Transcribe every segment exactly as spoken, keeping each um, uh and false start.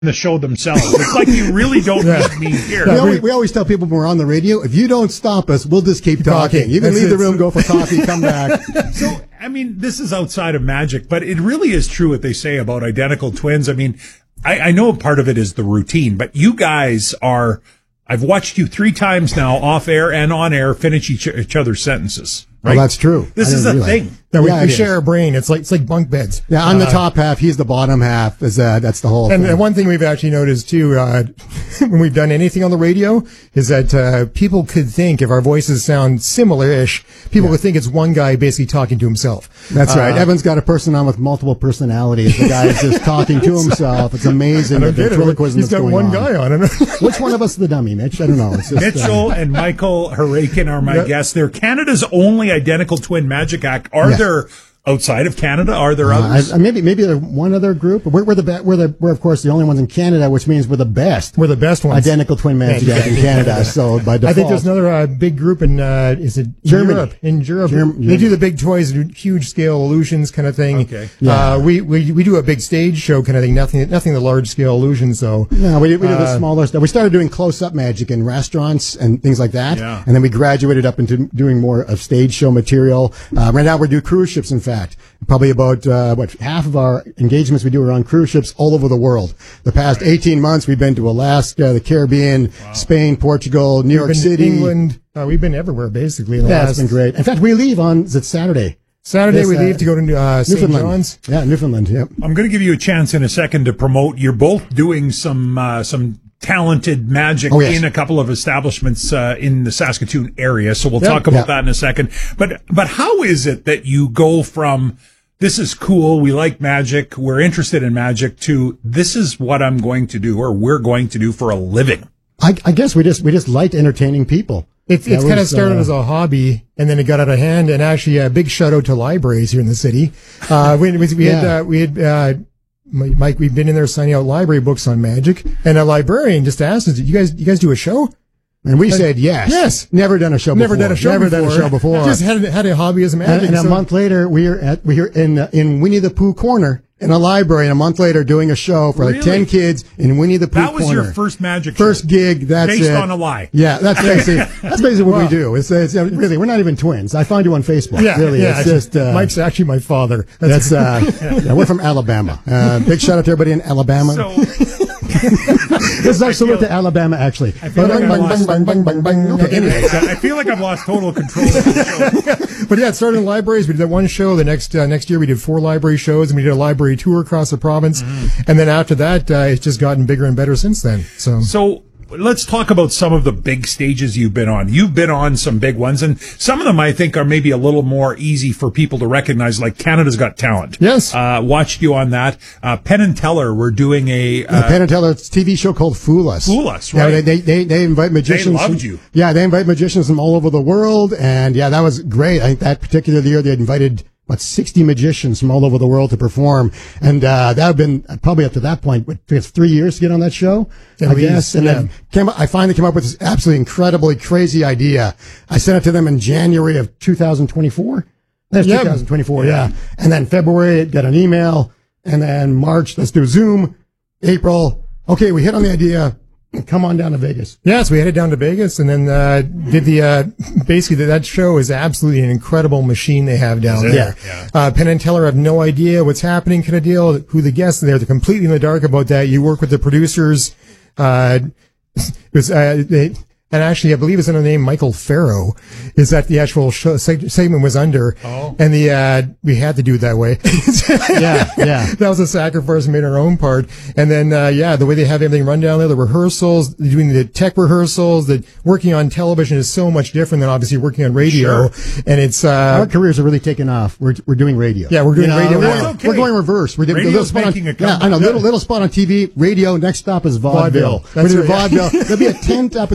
the show themselves. It's like you really don't yeah. need me here. We always, we always tell people when we're on the radio, if you don't stop us, we'll just keep talking. You can That's leave it. the room, go for coffee, come back. So, I mean, this is outside of magic, but it really is true what they say about identical twins. I mean, I, I know part of it is the routine, but you guys are, I've watched you three times now off air and on air finish each, each other's sentences. Right? Well, that's true. This is a realize. thing. No, we, yeah, we share a brain. It's like it's like bunk beds. Yeah, I'm uh, the top half. He's the bottom half. Is uh, that's the whole. And, thing. and one thing we've actually noticed too, uh, when we've done anything on the radio, is that uh, people could think if our voices sound similar-ish, people yeah. would think it's one guy basically talking to himself. That's uh, right. Evan's got a person on with multiple personalities. The guy is just talking to himself. It's amazing. I don't get it. He's got one on. guy on. Which one of us is the dummy, Mitch? I don't know. It's just, Mitchell uh, and Michael Harakin are my yep. guests. They're Canada's only identical twin magic act. Are yeah. there outside of Canada? Are there others? Uh, I, maybe maybe there's one other group. We're, we're the be- we're the we're of course the only ones in Canada, which means we're the best. We're the best ones. Identical twin magic act in Canada. So by default, I think there's another uh, big group in uh, is it Germany? Europe? In Europe, Germ- they do the big toys, huge scale illusions kind of thing. Okay. Yeah. Uh, we we we do a big stage show kind of thing. Nothing nothing the large scale illusions though. No, we we do the uh, smaller stuff. We started doing close up magic in restaurants and things like that, yeah. and then we graduated up into doing more of stage show material. Uh, right now we do cruise ships. In fact, probably about uh, what half of our engagements we do are on cruise ships all over the world. The past right. eighteen months, we've been to Alaska, the Caribbean, wow. Spain, Portugal, New we've York been City, to England. Uh, we've been everywhere basically. In the That's last... been great. In fact, we leave on is it Saturday. Saturday this, we leave uh, to go to uh, Saint Newfoundland. John's. Yeah, Newfoundland. Yep. I'm going to give you a chance in a second to promote. You're both doing some uh, some talented magic oh, yes. in a couple of establishments uh, in the Saskatoon area. So we'll yep. talk about yep. that in a second. But but how is it that you go from this is cool, we like magic, we're interested in magic, to this is what I'm going to do or we're going to do for a living? I, I guess we just we just liked entertaining people. It's it's kind of started uh, as a hobby, and then it got out of hand. And actually, a big shout out to libraries here in the city. Uh, we, we, we yeah. had uh, we had uh, Mike. We've been in there signing out library books on magic, and a librarian just asked us, "You guys, you guys do a show?" And we said yes. Yes. Never done a show Never before. done a show Never before. done a show before. Just had, had a hobby as a magic. And, and so. a month later, we are at, we are in, uh, in Winnie the Pooh Corner in a library, and a month later doing a show for like really? ten kids in Winnie the Pooh That was Corner. your first magic First show. gig, that's Based it. on a lie. Yeah, that's basically, that's basically what Wow. we do. It's, it's, uh, really, we're not even twins. I found you on Facebook. Yeah, really. yeah, It's just, uh, Mike's actually my father. That's, that's uh, yeah, we're from Alabama. Uh, big shout out to everybody in Alabama. So, this is our salute to Alabama, actually. I feel like Bang, I've bang, lost- bang, bang, bang, bang. Okay, anyways. I feel like I've lost total control of the show. But yeah, it started in libraries. We did that one show. The next uh, next year, we did four library shows, and we did a library tour across the province. Mm-hmm. And then after that, uh, it's just gotten bigger and better since then. So, So let's talk about some of the big stages you've been on. You've been on some big ones, and some of them I think are maybe a little more easy for people to recognize, like Canada's Got Talent. Yes. Uh, watched you on that. Uh, Penn and Teller were doing a... Uh, Uh, Penn and Teller's T V show called Fool Us. Fool Us, Yeah, right. they, they, they, they invite magicians. They loved from, you. Yeah, they invite magicians from all over the world. And yeah, that was great. I think that particular year they had invited, what, sixty magicians from all over the world to perform. And, uh, that had been probably up to that point, what, it's three years to get on that show, At I least, guess. And yeah. then came, I finally came up with this absolutely incredibly crazy idea. I sent it to them in January of two thousand twenty-four. That's Yeah. two thousand twenty-four, yeah. And then February, got an email. And then March, let's do Zoom. April, okay, we hit on the idea. Come on down to Vegas. yeah, so we headed down to Vegas and then uh, did the uh, basically that show is absolutely an incredible machine they have down Is it? there. Yeah. Uh, Penn and Teller have no idea what's happening, kind of deal. Who the guests are there? They're completely in the dark about that. You work with the producers. Uh, it was uh, they. And actually, I believe it's under the name Michael Farrow. Is that the actual show, seg- segment was under? Oh. And the uh, we had to do it that way. Yeah, yeah. That was a sacrifice. We made our own part. And then, uh, yeah, the way they have everything run down there, the rehearsals, doing the tech rehearsals, the working on television is so much different than obviously working on radio. Sure. And it's uh, Our careers are really taking off. We're we're doing radio. Yeah, we're doing You know, radio We're, now. Okay. we're going reverse. We're doing a little Radio's spot on, making a yeah, comeback. I know, little little spot on T V, radio. Next stop is vaudeville. Vaudeville. That's we do right, yeah. vaudeville. There'll be a tent up in the middle of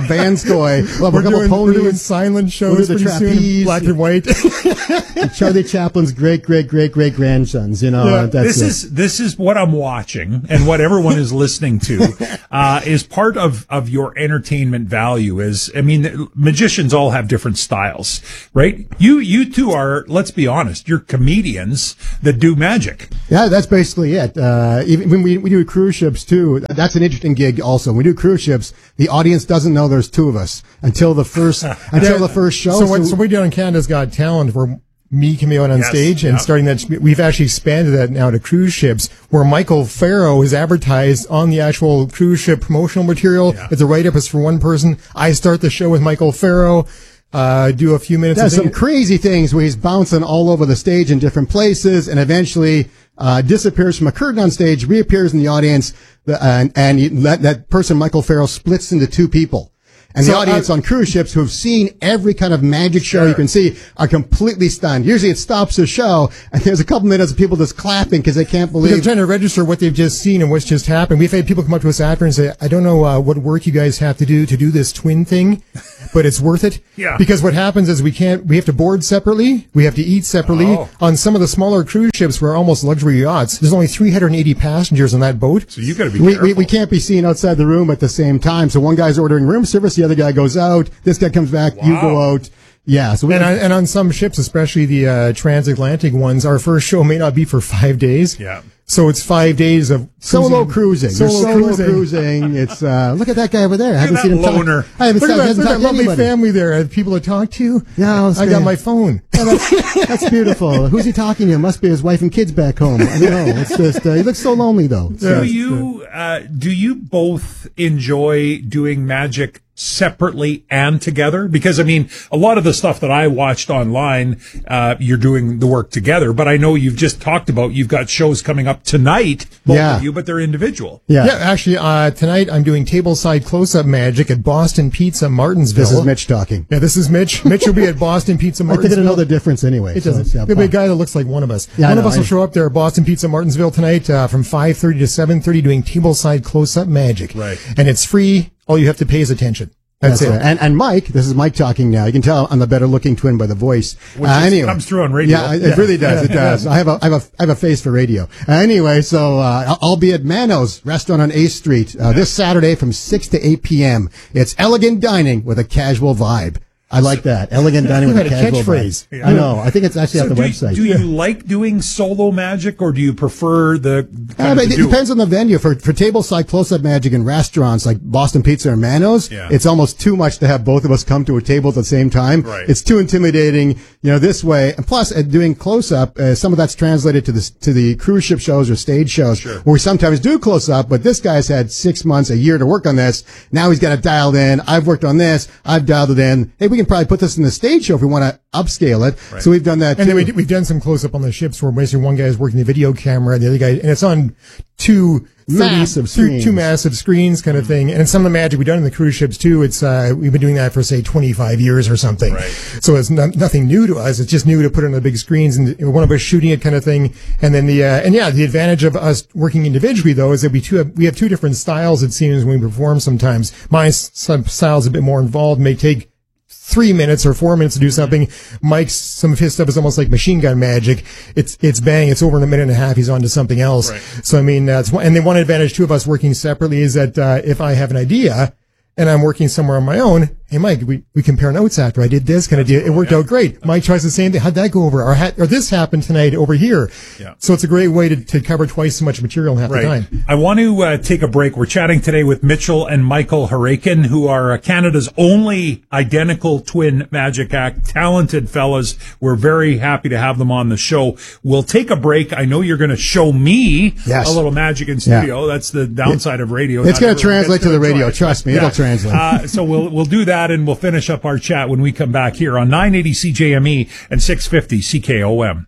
Vanskoy. We'll have We're a couple doing, ponies. we're doing silent shows We'll do the pretty soon, trapeze. black and white. Charlie Chaplin's great, great, great, great grandsons. You know, Yeah, that's this it. is this is what I'm watching, and what everyone is listening to uh, is part of of your entertainment value. Is I mean, magicians all have different styles, right? You you two are, let's be honest, you're comedians that do magic. Yeah, that's basically it. Uh, even when we, we do cruise ships too, that's an interesting gig also. When we do cruise ships, the audience doesn't know there's two of us until the first, until the first show. So what, so what we did on Canada's Got Talent, where me can be out on Yes, stage and yeah. starting that, we've actually expanded that now to cruise ships, where Michael Farrow is advertised on the actual cruise ship promotional material. Yeah. It's a write-up, it's for one person. I start the show with Michael Farrow. Uh, do a few minutes. Does of some crazy things where he's bouncing all over the stage in different places, and eventually uh, disappears from a curtain on stage, reappears in the audience, the, and, and he, that, that person, Michael Farrow, splits into two people. And So, the audience uh, on cruise ships who have seen every kind of magic show Sure. you can see are completely stunned. Usually it stops the show, and there's a couple minutes of people just clapping because they can't They're believe. trying to register what they've just seen and what's just happened. We've had people come up to us after and say, I don't know uh, what work you guys have to do to do this twin thing, but it's worth it. Yeah. Because what happens is we can't, we have to board separately. We have to eat separately. Oh. On some of the smaller cruise ships, we're almost luxury yachts. There's only three hundred eighty passengers on that boat. So you got to be We, careful. we, we can't be seen outside the room at the same time. So one guy's ordering room service, the other guy goes out, this guy comes back, you Wow. go out. Yeah. So we, And on, and on some ships, especially the uh, transatlantic ones, our first show may not be for five days. Yeah. So it's five days of solo cruising. Solo, You're solo cruising. cruising. It's, uh, look at that guy over there. I at haven't that seen him talk- loner. I haven't Look at seen that, hasn't look at talked that to lovely anybody. family there. I have people to talk to. Yeah, that's I got great. my phone. Yeah, that's, that's beautiful. Who's he talking to? Must be his wife and kids back home. I don't know. It's just, uh, he looks so lonely though. Do you uh, do you both enjoy doing magic separately and together? Because I mean, a lot of the stuff that I watched online, uh, you're doing the work together. But I know you've just talked about you've got shows coming up tonight, both Yeah. of you, but they're individual. Yeah. Yeah, actually, uh, tonight I'm doing tableside close-up magic at Boston Pizza Martinsville. This is Mitch talking. Yeah, this is Mitch. Mitch will be at Boston Pizza I Martinsville. think it'll know the difference anyway. It so doesn't. it's, yeah, There'll be a fine. guy that looks like one of us. Yeah, I one of know, us will I- show up there at Boston Pizza Martinsville tonight uh, from five thirty to seven thirty doing tableside close-up magic. Right. And it's free. All you have to pay is attention. That's, That's it. right. And, and Mike, this is Mike talking now. You can tell I'm the better looking twin by the voice. Which uh, is- anyway. comes through on radio. Yeah, it Yeah. really does. It does. I have a, I have a, I have a face for radio. Uh, anyway, so, uh, I'll- I'll be at Mano's restaurant on eighth Street, uh, this Saturday from six to eight p.m. It's elegant dining with a casual vibe. I like that. Elegant dining with a You had a casual catchphrase. vibe. I know. I think it's actually So at the do, website. do you like doing solo magic, or do you prefer the? Uh, Kind but of it the depends on the venue. For for tableside close-up magic in restaurants like Boston Pizza or Mano's, Yeah. it's almost too much to have both of us come to a table at the same time. Right. It's too intimidating, you know. This way, and plus, uh, doing close-up, uh, some of that's translated to the to the cruise ship shows or stage shows, Sure. where we sometimes do close-up. But this guy's had six months, a year to work on this. Now he's got it dialed in. I've worked on this. I've dialed it in. Hey, we can probably put this in the stage show if we want to upscale it. Right. So we've done that And too. then we, we've done some close-up on the ships where basically one guy is working the video camera and the other guy, and it's on two Massive two, screens. two massive screens kind of thing. And some of the magic we've done in the cruise ships too. It's, uh, we've been doing that for say twenty-five years or something. Right. So it's not, nothing new to us. It's just new to put it on the big screens and one of us shooting it kind of thing. And then the, uh, and yeah, the advantage of us working individually though is that we two have, we have two different styles it seems when we perform sometimes. My s- style is a bit more involved, may take three minutes or four minutes to do something. Mike's, some of his stuff is almost like machine gun magic. It's, it's bang. It's over in a minute and a half. He's on to something else. Right. So, I mean, that's one, and then one advantage too of us working separately is that, uh, if I have an idea and I'm working somewhere on my own, hey, Mike, we, we compare notes after I did this kind of deal. It worked out great. Mike tries the same thing. How'd that go over? Or, had, or this happened tonight over here. Yeah. So it's a great way to, to cover twice so much material in half the Right. time. I want to uh, take a break. We're chatting today with Mitchell and Michael Harakin, who are uh, Canada's only identical twin magic act. Talented fellas. We're very happy to have them on the show. We'll take a break. I know you're going to show me Yes. a little magic in studio. That's the downside of radio. It's Not going to everyone translate gets to the enjoy radio. it. Trust me, Yeah. it'll translate. Uh, so we'll we'll do that, and we'll finish up our chat when we come back here on nine eighty C J M E and six fifty C K O M.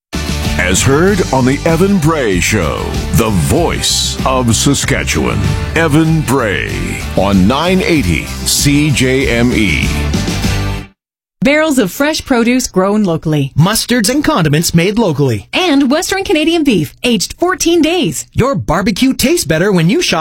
As heard on the Evan Bray Show, the voice of Saskatchewan. Evan Bray on nine eighty C J M E. Barrels of fresh produce grown locally. Mustards and condiments made locally. And Western Canadian beef, aged fourteen days. Your barbecue tastes better when you shop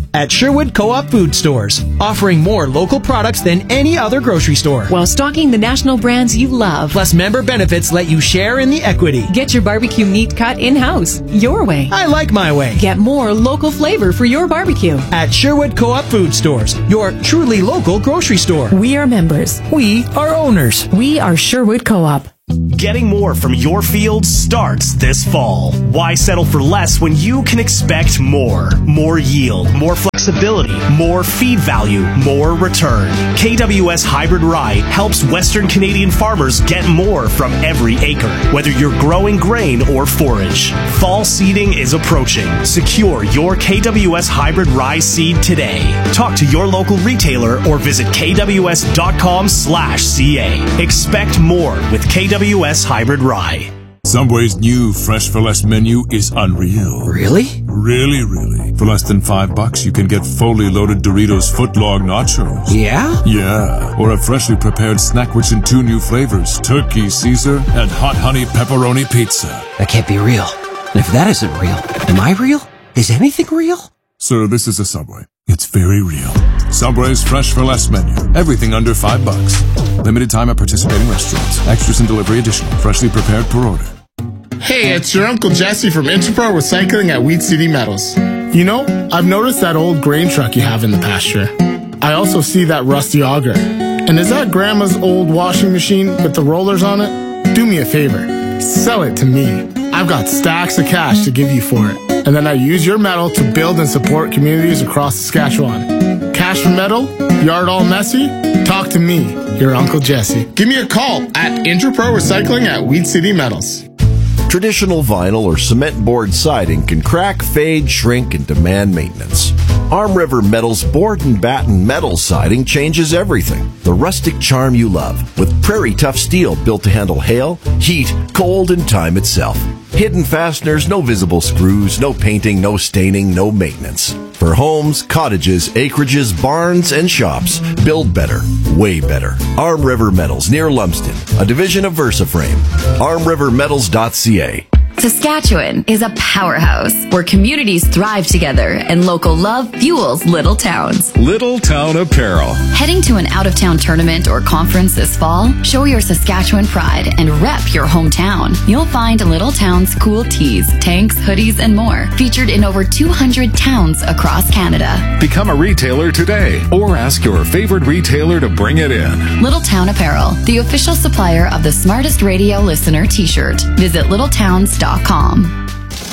at Sherwood Co-op Food Stores, offering more local products than any other grocery store. While stocking the national brands you love. Plus, member benefits let you share in the equity. Get your barbecue meat cut in-house, your way. I like my way. Get more local flavor for your barbecue. At Sherwood Co-op Food Stores, your truly local grocery store. We are members. We are owners. We are Sherwood Co-op. Getting more from your field starts this fall. Why settle for less when you can expect more? More yield, more flexibility, more feed value, more return. K W S Hybrid Rye helps Western Canadian farmers get more from every acre, whether you're growing grain or forage. Fall seeding is approaching. Secure your K W S Hybrid Rye seed today. Talk to your local retailer or visit k w s dot com slash c a. Expect more with K W S Hybrid Rye. Subway's new Fresh for Less menu is unreal. Really? Really, really. For less than five bucks, you can get fully loaded Doritos footlong nachos. Yeah? Yeah. Or a freshly prepared snack rich in two new flavors, Turkey Caesar and Hot Honey Pepperoni Pizza. That can't be real. And if that isn't real, am I real? Is anything real? Sir, this is a Subway. It's very real. Subway's Fresh for Less menu. Everything under five bucks. Limited time at participating restaurants. Extras and delivery additional. Freshly prepared per order. Hey, it's your Uncle Jesse from Interpro Recycling at Weed City Metals. You know, I've noticed that old grain truck you have in the pasture. I also see that rusty auger. And is that Grandma's old washing machine with the rollers on it? Do me a favor. Sell it to me. I've got stacks of cash to give you for it. And then I use your metal to build and support communities across Saskatchewan. Cash for metal? Yard all messy? Talk to me, your Uncle Jesse. Give me a call at Interpro Recycling at Weed City Metals. Traditional vinyl or cement board siding can crack, fade, shrink, and demand maintenance. Arm River Metal's board and batten metal siding changes everything. The rustic charm you love, with prairie tough steel built to handle hail, heat, cold, and time itself. Hidden fasteners, no visible screws, no painting, no staining, no maintenance. For homes, cottages, acreages, barns, and shops, build better, way better. Arm River Metals, near Lumsden, a division of VersaFrame. arm river metals dot c a. Saskatchewan is a powerhouse where communities thrive together and local love fuels little towns. Little Town Apparel. Heading to an out-of-town tournament or conference this fall? Show your Saskatchewan pride and rep your hometown. You'll find Little Town's cool tees, tanks, hoodies, and more featured in over two hundred towns across Canada. Become a retailer today or ask your favorite retailer to bring it in. Little Town Apparel, the official supplier of the Smartest Radio Listener t-shirt. Visit little towns dot com.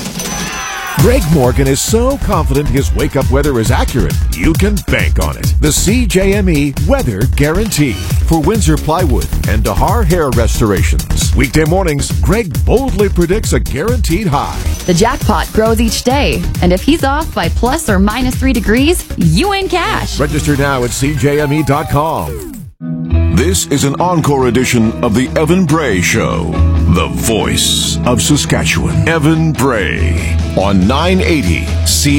Greg Morgan is so confident his wake-up weather is accurate, you can bank on it. The C J M E Weather Guarantee. For Windsor Plywood and Dahar Hair Restorations. Weekday mornings, Greg boldly predicts a guaranteed high. The jackpot grows each day, and if he's off by plus or minus three degrees, you win cash. Register now at c j m e dot com. This is an encore edition of the Evan Bray Show. The voice of Saskatchewan. Evan Bray on nine eighty C